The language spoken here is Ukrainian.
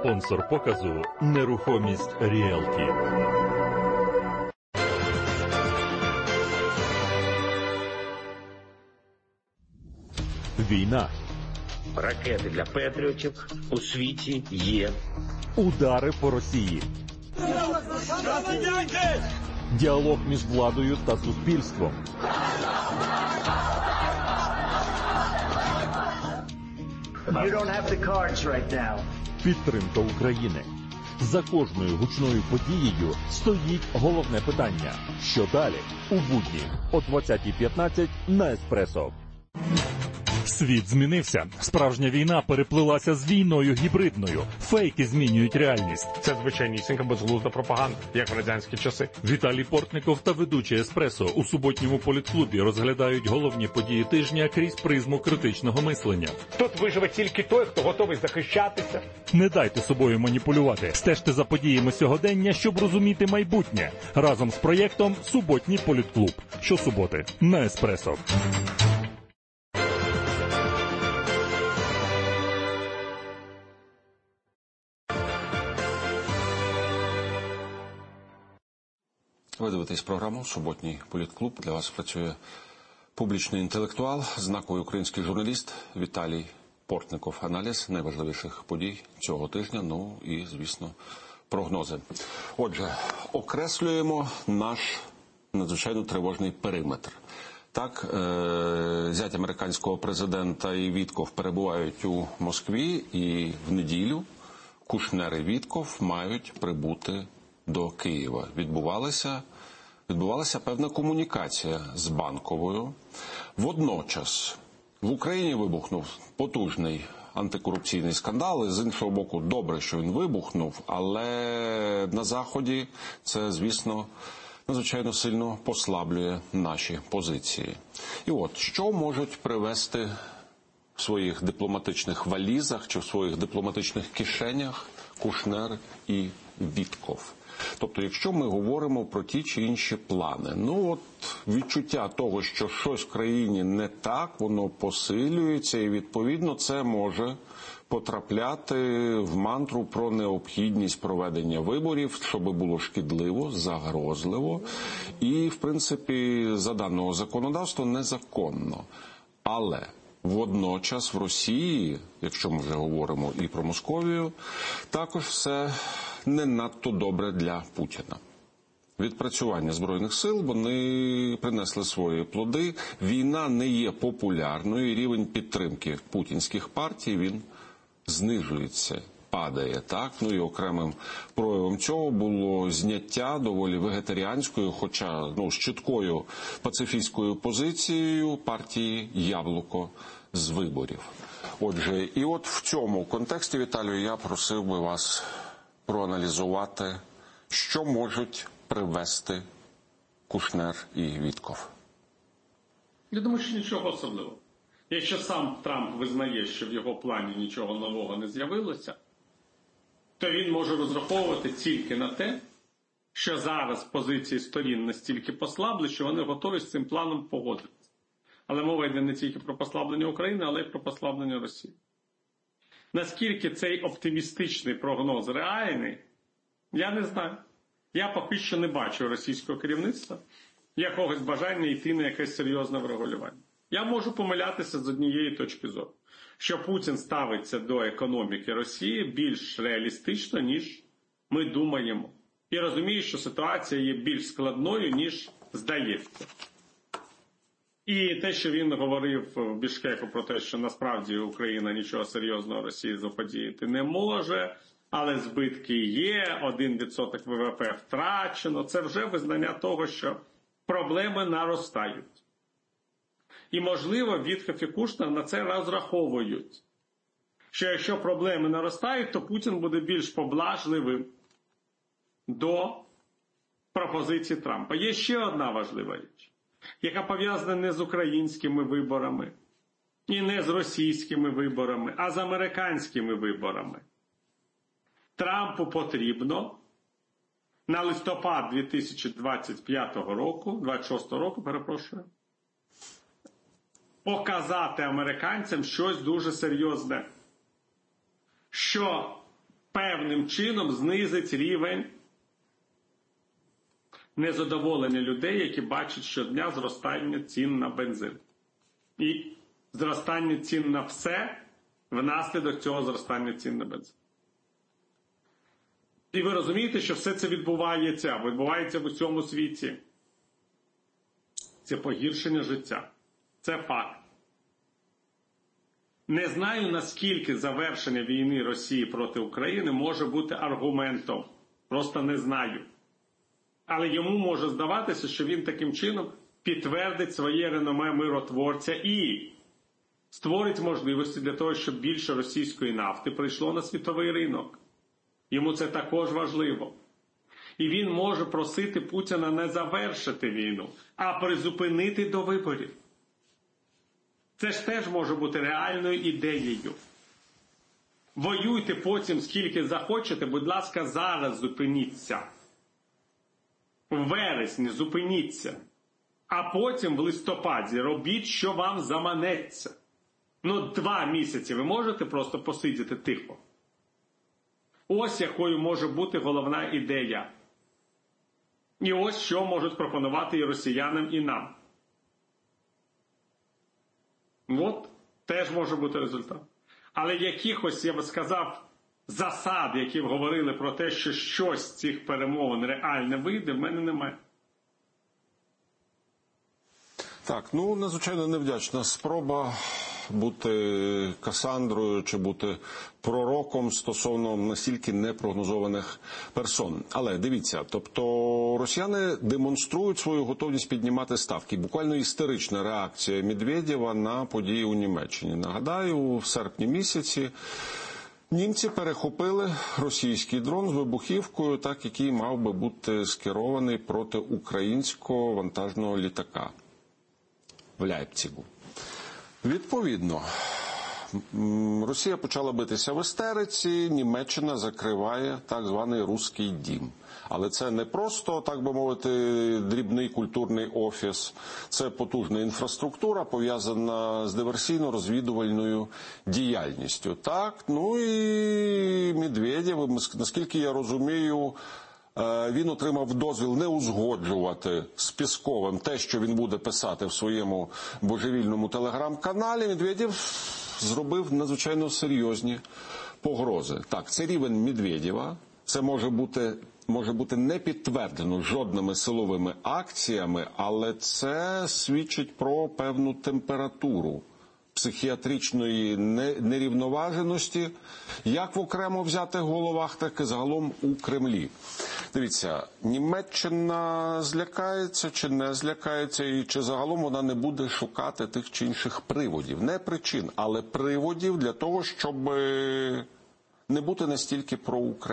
Спонсор показу «Нерухомість Ріелті». Війна. Ракети для Петріотів у світі є. Удари по Росії. Діалог між владою та суспільством. You don't have the cards right now. Підтримка України. За кожною гучною подією стоїть головне питання. Що далі? У будні о 20:15 на Еспресо. Світ змінився. Справжня війна переплилася з війною гібридною. Фейки змінюють реальність. Це звичайнісінька безглузда пропаганда, як в радянські часи. Віталій Портников та ведучий Еспресо у суботньому політклубі розглядають головні події тижня крізь призму критичного мислення. Тут виживе тільки той, хто готовий захищатися. Не дайте собою маніпулювати. Стежте за подіями сьогодення, щоб розуміти майбутнє. Разом з проєктом «Суботній політклуб». Щосуботи на Еспресо. Ви дивитесь програму «Суботній політклуб». Для вас працює публічний інтелектуал, знаковий український журналіст Віталій Портников. Аналіз найважливіших подій цього тижня, ну і, звісно, прогнози. Отже, окреслюємо наш надзвичайно тривожний периметр. Так, зять американського президента і Вітков перебувають у Москві, і в неділю Кушнер і Вітков мають прибути до Києва. Відбувалася певна комунікація з Банковою. Водночас в Україні вибухнув потужний антикорупційний скандал. І з іншого боку, добре, що він вибухнув, але на Заході це, звісно, надзвичайно сильно послаблює наші позиції. І от, що можуть привезти в своїх дипломатичних валізах чи в своїх дипломатичних кишенях Кушнер і Вітков? Тобто, якщо ми говоримо про ті чи інші плани, ну от відчуття того, що щось в країні не так, воно посилюється, і відповідно це може потрапляти в мантру про необхідність проведення виборів, щоб було шкідливо, загрозливо і, в принципі, за даного законодавства незаконно. Але водночас в Росії, якщо ми вже говоримо і про Московію, також все не надто добре для Путіна. Відпрацювання Збройних сил, вони принесли свої плоди. Війна не є популярною, і рівень підтримки путінських партій, він знижується, падає. Так? Ну і окремим проявом цього було зняття доволі вегетаріанською, хоча з чіткою пацифістською позицією партії «Яблуко» з виборів. Отже, і от в цьому контексті, Віталію, я просив би вас проаналізувати, що можуть привести Кушнер і Вітков. Я думаю, що нічого особливого. Якщо сам Трамп визнає, що в його плані нічого нового не з'явилося, то він може розраховувати тільки на те, що зараз позиції сторін настільки послабли, що вони готові з цим планом погодитися. Але мова йде не тільки про послаблення України, але й про послаблення Росії. Наскільки цей оптимістичний прогноз реальний, я не знаю. Я поки що не бачу російського керівництва якогось бажання йти на якесь серйозне врегулювання. Я можу помилятися з однієї точки зору, що Путін ставиться до економіки Росії більш реалістично, ніж ми думаємо. І розуміє, що ситуація є більш складною, ніж здається. І те, що він говорив в Бішкеку про те, що насправді Україна нічого серйозного Росії заподіяти не може, але збитки є, 1% ВВП втрачено, це вже визнання того, що проблеми наростають. І, можливо, Вітков і Кушнер на це розраховують, що якщо проблеми наростають, то Путін буде більш поблажливим до пропозицій Трампа. Є ще одна важлива річ, яка пов'язана не з українськими виборами і не з російськими виборами, а з американськими виборами. Трампу потрібно на листопад 2025 року, 26 року, перепрошую, показати американцям щось дуже серйозне, що певним чином знизить рівень незадоволення людей, які бачать щодня зростання цін на бензин. І зростання цін на все внаслідок цього зростання цін на бензин. І ви розумієте, що все це відбувається в усьому світі. Це погіршення життя. Це факт. Не знаю, наскільки завершення війни Росії проти України може бути аргументом. Просто не знаю. Але йому може здаватися, що він таким чином підтвердить своє реноме миротворця і створить можливості для того, щоб більше російської нафти прийшло на світовий ринок. Йому це також важливо. І він може просити Путіна не завершити війну, а призупинити до виборів. Це ж теж може бути реальною ідеєю. Воюйте потім скільки захочете, будь ласка, зараз зупиніться. В вересні зупиніться. А потім в листопаді робіть, що вам заманеться. 2 місяці ви можете просто посидіти тихо. Ось якою може бути головна ідея. І ось що можуть пропонувати і росіянам, і нам. От теж може бути результат. Але якихось, я би сказав, засад, які б говорили про те, що щось з цих перемовин реально вийде, в мене немає. Так, надзвичайно невдячна спроба бути Касандрою чи бути пророком стосовно настільки непрогнозованих персон. Але дивіться, тобто росіяни демонструють свою готовність піднімати ставки. Буквально істерична реакція Медведєва на події у Німеччині. Нагадаю, в серпні місяці німці перехопили російський дрон з вибухівкою, який мав би бути скерований проти українського вантажного літака в Ляйпцигу. Відповідно, Росія почала битися в істериці, Німеччина закриває так званий «Руський дім». Але це не просто, так би мовити, дрібний культурний офіс. Це потужна інфраструктура, пов'язана з диверсійно-розвідувальною діяльністю. Так, і Медведєв, наскільки я розумію, він отримав дозвіл не узгоджувати з Пєсковим те, що він буде писати в своєму божевільному телеграм-каналі. Медведєв зробив надзвичайно серйозні погрози. Так, це рівень Медведєва. Це може бути не підтверджено жодними силовими акціями, але це свідчить про певну температуру психіатричної нерівноваженості, як в окремо взятих головах, так і загалом у Кремлі. Дивіться, Німеччина злякається чи не злякається, і чи загалом вона не буде шукати тих чи інших приводів. Не причин, але приводів для того, щоб не бути настільки проукраїнською.